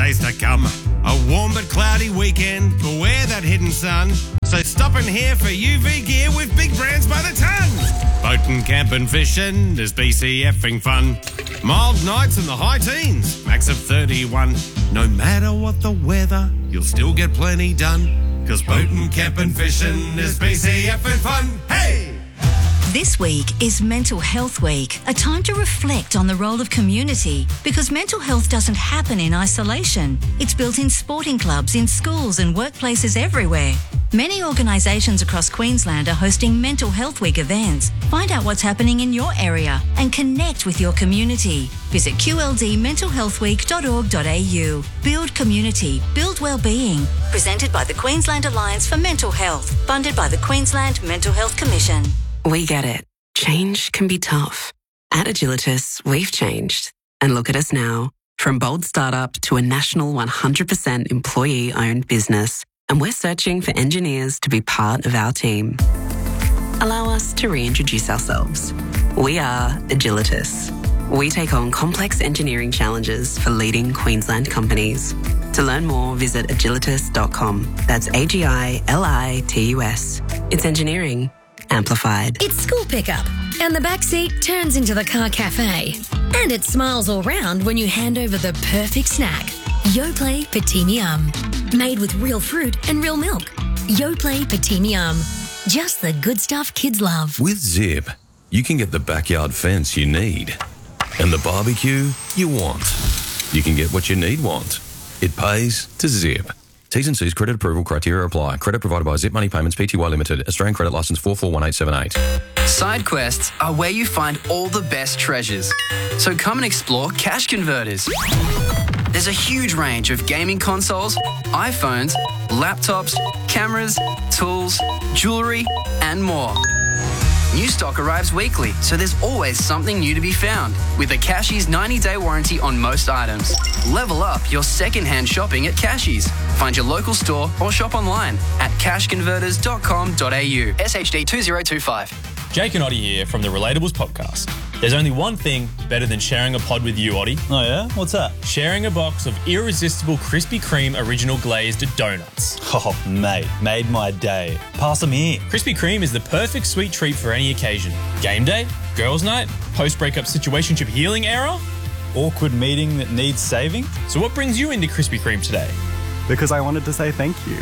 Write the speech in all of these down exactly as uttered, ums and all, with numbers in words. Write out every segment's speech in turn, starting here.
days to come. A warm but cloudy weekend, beware that hidden sun. So stop in here for U V gear with big brands by the ton. Boating, camping, fishing, there's B C F-ing fun. Mild nights in the high teens, max of thirty-one. No matter what the weather, you'll still get plenty done. Cause boating, camping, fishing is B C F-ing fun. Hey! This week is Mental Health Week, a time to reflect on the role of community, because mental health doesn't happen in isolation. It's built in sporting clubs, in schools and workplaces everywhere. Many organisations across Queensland are hosting Mental Health Week events. Find out what's happening in your area and connect with your community. Visit q l d mental health week dot org dot a u. Build community, build wellbeing. Presented by the Queensland Alliance for Mental Health, funded by the Queensland Mental Health Commission. We get it. Change can be tough. At Agilitas, we've changed. And look at us now. From bold startup to a national one hundred percent employee-owned business. And we're searching for engineers to be part of our team. Allow us to reintroduce ourselves. We are Agilitas. We take on complex engineering challenges for leading Queensland companies. To learn more, visit agilitas dot com. That's A G I L I T U S. It's engineering amplified. It's school pickup, and the backseat turns into the car cafe. And it smiles all round when you hand over the perfect snack. Yoplait Petimium. Made with real fruit and real milk. Yoplait Petimium. Just the good stuff kids love. With Zip, you can get the backyard fence you need and the barbecue you want. You can get what you need want. It pays to Zip. T's and C's credit approval criteria apply. Credit provided by Zip Money Payments Pty Limited. Australian credit licence four four one eight seven eight. Side quests are where you find all the best treasures. So come and explore Cash Converters. There's a huge range of gaming consoles, iPhones, laptops, cameras, tools, jewellery, and more. New stock arrives weekly, so there's always something new to be found. With a Cashies ninety-day warranty on most items. Level up your second-hand shopping at Cashies. Find your local store or shop online at cash converters dot com dot a u. S H D two zero two five. Jake and Oddie here from the Relatables podcast. There's only one thing better than sharing a pod with you, Oddie. Oh yeah? What's that? Sharing a box of irresistible Krispy Kreme original glazed donuts. Oh, mate, made my day. Pass them here. Krispy Kreme is the perfect sweet treat for any occasion. Game day, girls' night, post-breakup situationship healing era, awkward meeting that needs saving. So what brings you into Krispy Kreme today? Because I wanted to say thank you.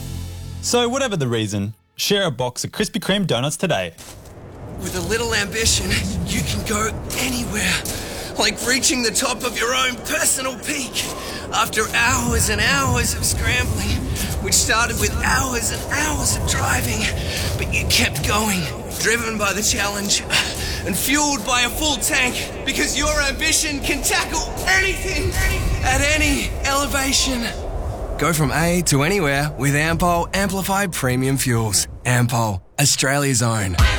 So whatever the reason, share a box of Krispy Kreme donuts today. With a little ambition, you can go anywhere, like reaching the top of your own personal peak. After hours and hours of scrambling, which started with hours and hours of driving, but you kept going, driven by the challenge and fueled by a full tank, because your ambition can tackle anything at any elevation. Go from A to anywhere with Ampol Amplified Premium Fuels. Ampol, Australia's own.